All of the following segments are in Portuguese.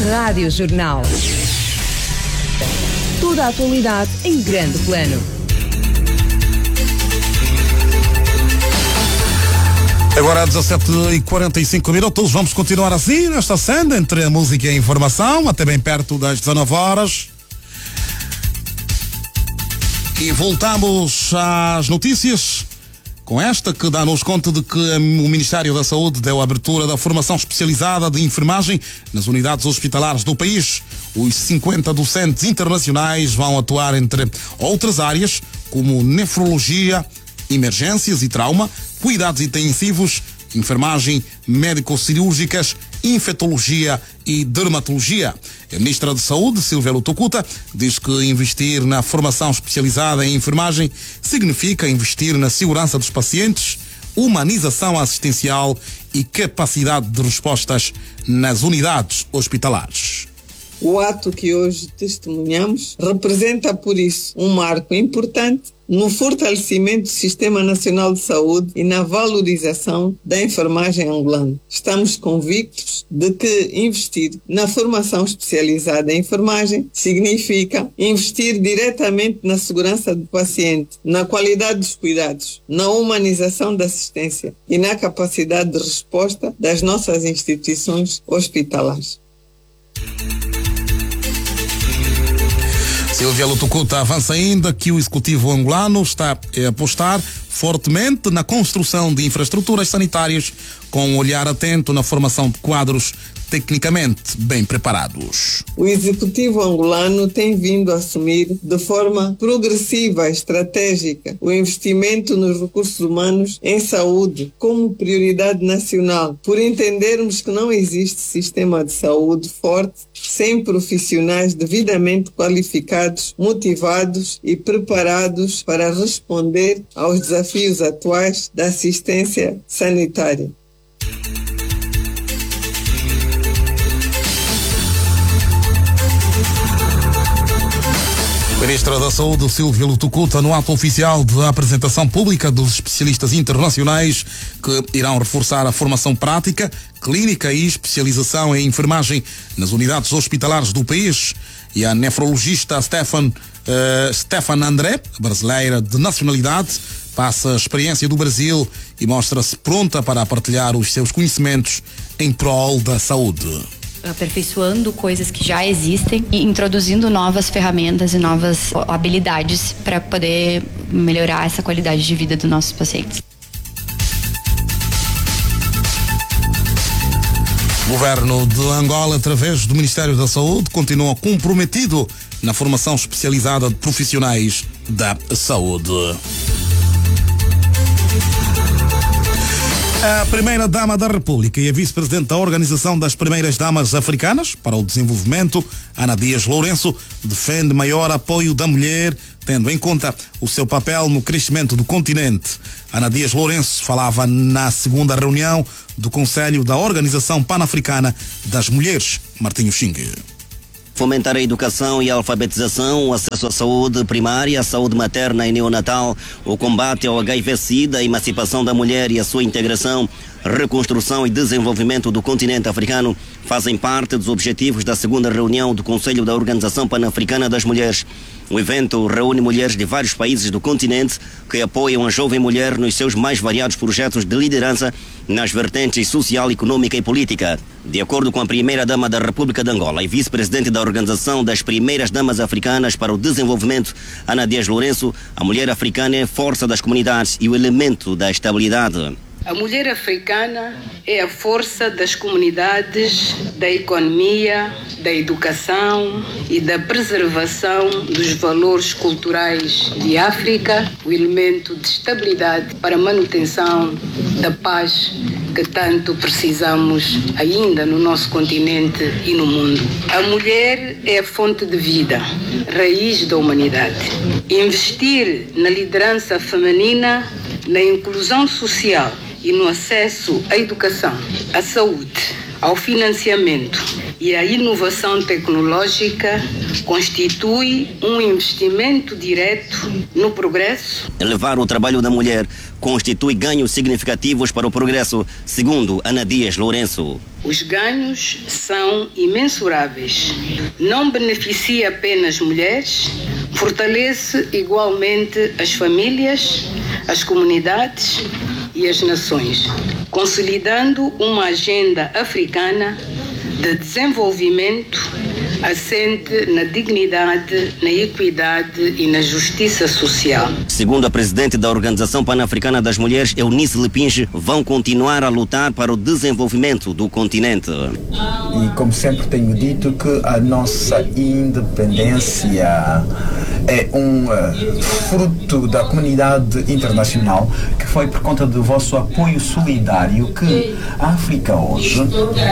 Rádio Jornal. Toda a atualidade em grande plano. Agora 17h45, vamos continuar assim nesta senda entre a música e a informação, até bem perto das 19 horas. E voltamos às notícias com esta que dá-nos conta de que o Ministério da Saúde deu abertura da formação especializada de enfermagem nas unidades hospitalares do país. Os 50 docentes internacionais vão atuar entre outras áreas como nefrologia, emergências e trauma, cuidados intensivos, enfermagem médico-cirúrgicas, infectologia e dermatologia. A Ministra de Saúde, Silvia Lutucuta, diz que investir na formação especializada em enfermagem significa investir na segurança dos pacientes, humanização assistencial e capacidade de respostas nas unidades hospitalares. O ato que hoje testemunhamos representa, por isso, um marco importante no fortalecimento do Sistema Nacional de Saúde e na valorização da enfermagem angolana. Estamos convictos de que investir na formação especializada em enfermagem significa investir diretamente na segurança do paciente, na qualidade dos cuidados, na humanização da assistência e na capacidade de resposta das nossas instituições hospitalares. Silvia Lutucuta avança ainda que o executivo angolano está a apostar fortemente na construção de infraestruturas sanitárias com um olhar atento na formação de quadros tecnicamente bem preparados. O executivo angolano tem vindo a assumir de forma progressiva e estratégica o investimento nos recursos humanos em saúde como prioridade nacional, por entendermos que não existe sistema de saúde forte sem profissionais devidamente qualificados, motivados e preparados para responder aos desafios atuais da assistência sanitária. Ministra da Saúde, Silvia Lutucuta, no ato oficial de apresentação pública dos especialistas internacionais que irão reforçar a formação prática, clínica e especialização em enfermagem nas unidades hospitalares do país. E a nefrologista Stefan André, brasileira de nacionalidade, passa a experiência do Brasil e mostra-se pronta para partilhar os seus conhecimentos em prol da saúde. Aperfeiçoando coisas que já existem e introduzindo novas ferramentas e novas habilidades para poder melhorar essa qualidade de vida dos nossos pacientes. O governo de Angola, através do Ministério da Saúde, continua comprometido na formação especializada de profissionais da saúde. A primeira-dama da República e a vice-presidente da Organização das Primeiras Damas Africanas para o Desenvolvimento, Ana Dias Lourenço, defende maior apoio da mulher, tendo em conta o seu papel no crescimento do continente. Ana Dias Lourenço falava na segunda reunião do Conselho da Organização Pan-Africana das Mulheres, Martinho Xingue. Fomentar a educação e a alfabetização, o acesso à saúde primária, à saúde materna e neonatal, o combate ao HIV-Sida, a emancipação da mulher e a sua integração, reconstrução e desenvolvimento do continente africano fazem parte dos objetivos da segunda reunião do Conselho da Organização Pan-Africana das Mulheres. O evento reúne mulheres de vários países do continente que apoiam a jovem mulher nos seus mais variados projetos de liderança nas vertentes social, econômica e política. De acordo com a primeira-dama da República de Angola e vice-presidente da Organização das Primeiras Damas Africanas para o Desenvolvimento, Ana Dias Lourenço, a mulher africana é a força das comunidades e o elemento da estabilidade. A mulher africana é a força das comunidades, da economia, da educação e da preservação dos valores culturais de África, o elemento de estabilidade para a manutenção da paz que tanto precisamos ainda no nosso continente e no mundo. A mulher é a fonte de vida, raiz da humanidade. Investir na liderança feminina, na inclusão social e no acesso à educação, à saúde, ao financiamento e à inovação tecnológica constitui um investimento direto no progresso. Elevar o trabalho da mulher constitui ganhos significativos para o progresso, segundo Ana Dias Lourenço. Os ganhos são imensuráveis. Não beneficia apenas mulheres, fortalece igualmente as famílias, as comunidades e as nações, consolidando uma agenda africana de desenvolvimento assente na dignidade, na equidade e na justiça social. Segundo a presidente da Organização Pan-Africana das Mulheres, Eunice Lepinge, vão continuar a lutar para o desenvolvimento do continente. E como sempre tenho dito que a nossa independência é um fruto da comunidade internacional, que foi por conta do vosso apoio solidário que a África hoje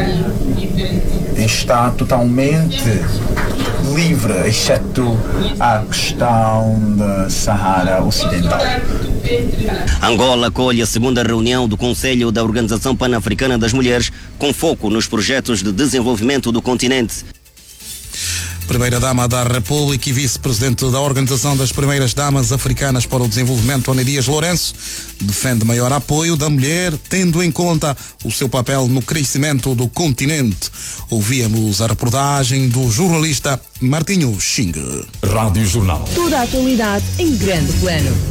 está totalmente livre, exceto a questão da Saara Ocidental. Angola acolhe a segunda reunião do Conselho da Organização Pan-Africana das Mulheres, com foco nos projetos de desenvolvimento do continente. Primeira-Dama da República e Vice-Presidente da Organização das Primeiras Damas Africanas para o Desenvolvimento, Ana Dias Lourenço, defende maior apoio da mulher, tendo em conta o seu papel no crescimento do continente. Ouvíamos a reportagem do jornalista Martinho Xing. Rádio Jornal. Toda a atualidade em grande plano.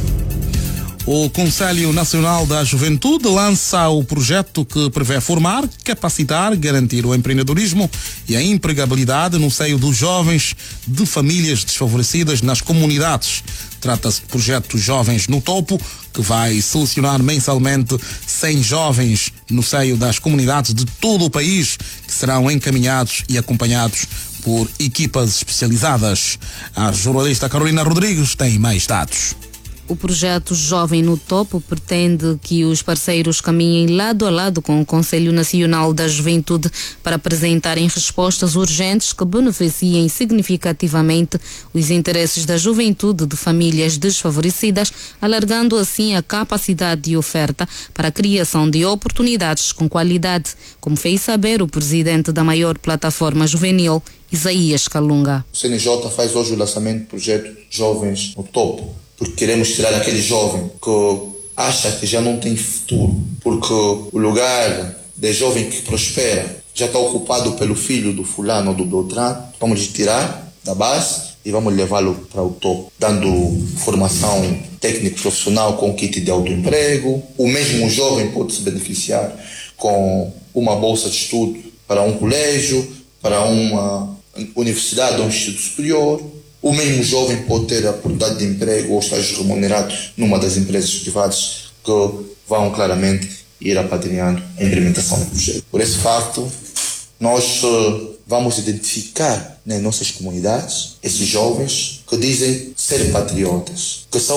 O Conselho Nacional da Juventude lança o projeto que prevê formar, capacitar, garantir o empreendedorismo e a empregabilidade no seio dos jovens de famílias desfavorecidas nas comunidades. Trata-se de projeto Jovens no Topo, que vai selecionar mensalmente 100 jovens no seio das comunidades de todo o país, que serão encaminhados e acompanhados por equipas especializadas. A jornalista Carolina Rodrigues tem mais dados. O projeto Jovem no Topo pretende que os parceiros caminhem lado a lado com o Conselho Nacional da Juventude para apresentarem respostas urgentes que beneficiem significativamente os interesses da juventude de famílias desfavorecidas, alargando assim a capacidade de oferta para a criação de oportunidades com qualidade, como fez saber o presidente da maior plataforma juvenil, Isaías Kalunga. O CNJ faz hoje o lançamento do projeto Jovens no Topo, porque queremos tirar aquele jovem que acha que já não tem futuro, porque o lugar de jovem que prospera já está ocupado pelo filho do fulano ou do Beltrano. Vamos lhe tirar da base e vamos levá-lo para o topo, dando formação técnico-profissional com kit de autoemprego. O mesmo jovem pode se beneficiar com uma bolsa de estudo para um colégio, para uma universidade ou um instituto superior. O mesmo jovem pode ter a oportunidade de emprego ou estágio remunerado numa das empresas privadas que vão claramente ir apadrinhando a implementação do projeto. Por esse facto, nós vamos identificar nas nossas comunidades esses jovens que dizem ser patriotas, que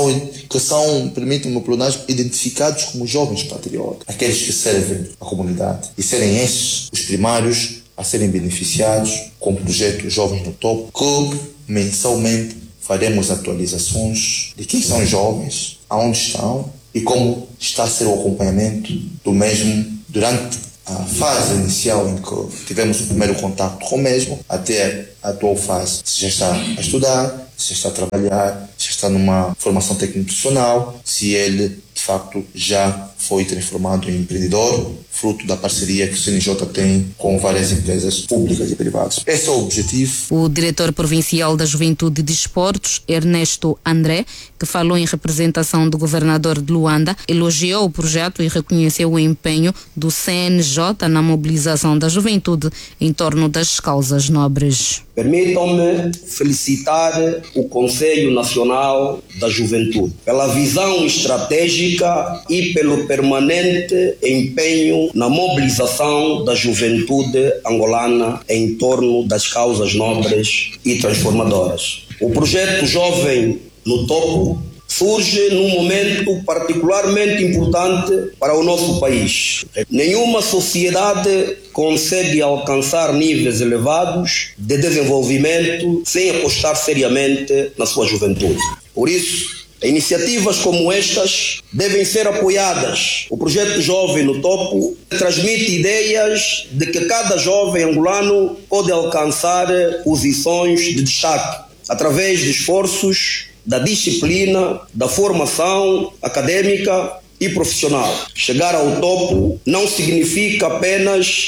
são, permitem-me o plenário, identificados como jovens patriotas, aqueles que servem a comunidade, e serem esses os primários a serem beneficiados com o projeto Jovens no Topo, que mensalmente faremos atualizações de quem são os jovens, aonde estão e como está a ser o acompanhamento do mesmo durante a fase inicial em que tivemos o primeiro contato com o mesmo, até a atual fase, se já está a estudar, se já está a trabalhar, se já está numa formação técnico-profissional, se ele de facto já foi transformado em empreendedor, fruto da parceria que o CNJ tem com várias empresas públicas e privadas. Esse é o objetivo. O diretor provincial da Juventude e Desportos, Ernesto André, que falou em representação do governador de Luanda, elogiou o projeto e reconheceu o empenho do CNJ na mobilização da juventude em torno das causas nobres. Permitam-me felicitar o Conselho Nacional da Juventude pela visão estratégica e pelo permanente empenho na mobilização da juventude angolana em torno das causas nobres e transformadoras. O projeto Jovem no Topo surge num momento particularmente importante para o nosso país. Nenhuma sociedade consegue alcançar níveis elevados de desenvolvimento sem apostar seriamente na sua juventude. Por isso, iniciativas como estas devem ser apoiadas. O projeto Jovem no Topo transmite ideias de que cada jovem angolano pode alcançar posições de destaque através de esforços, da disciplina, da formação acadêmica e profissional. Chegar ao topo não significa apenas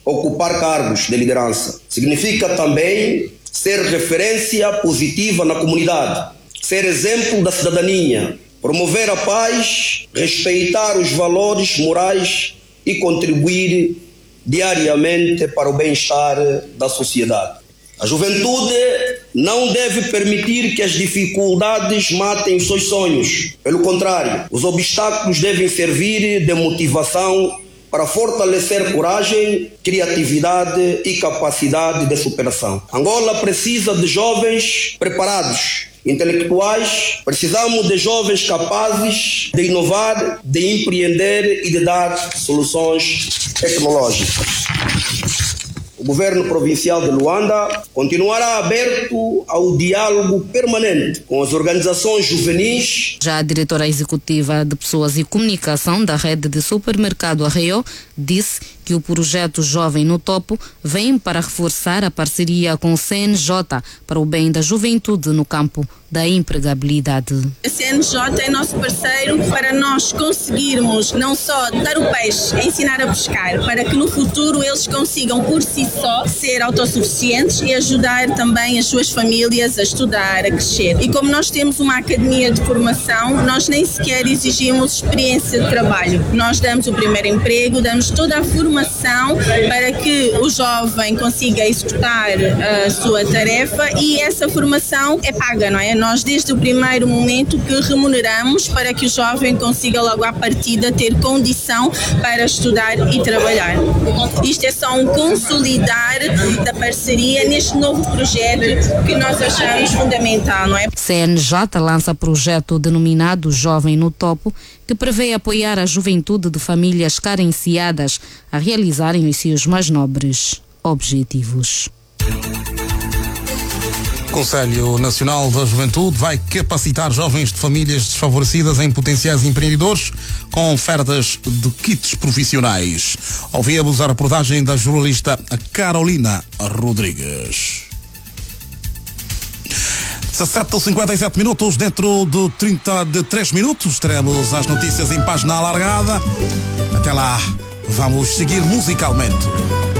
ocupar cargos de liderança. Significa também ser referência positiva na comunidade, ser exemplo da cidadania, promover a paz, respeitar os valores morais e contribuir diariamente para o bem-estar da sociedade. A juventude não deve permitir que as dificuldades matem os seus sonhos. Pelo contrário, os obstáculos devem servir de motivação para fortalecer coragem, criatividade e capacidade de superação. Angola precisa de jovens preparados, intelectuais, precisamos de jovens capazes de inovar, de empreender e de dar soluções tecnológicas. O governo provincial de Luanda continuará aberto ao diálogo permanente com as organizações juvenis. Já a diretora executiva de Pessoas e Comunicação da rede de supermercado Arreio disse que o projeto Jovem no Topo vem para reforçar a parceria com o CNJ para o bem da juventude no campo da empregabilidade. A CNJ é nosso parceiro para nós conseguirmos não só dar o peixe, ensinar a pescar, para que no futuro eles consigam por si só ser autossuficientes e ajudar também as suas famílias a estudar, a crescer. E como nós temos uma academia de formação, nós nem sequer exigimos experiência de trabalho. Nós damos o primeiro emprego, damos toda a formação para que o jovem consiga executar a sua tarefa e essa formação é paga, não é? Nós desde o primeiro momento que remuneramos para que o jovem consiga logo à partida ter condição para estudar e trabalhar. Isto é só um consolidar da parceria neste novo projeto que nós achamos fundamental, não é? CNJ lança projeto denominado Jovem no Topo, que prevê apoiar a juventude de famílias carenciadas a realizarem os seus mais nobres objetivos. O Conselho Nacional da Juventude vai capacitar jovens de famílias desfavorecidas em potenciais empreendedores com ofertas de kits profissionais. Ouvimos a reportagem da jornalista Carolina Rodrigues. 17h57 minutos, dentro de 33 minutos teremos as notícias em página alargada. Até lá, vamos seguir musicalmente.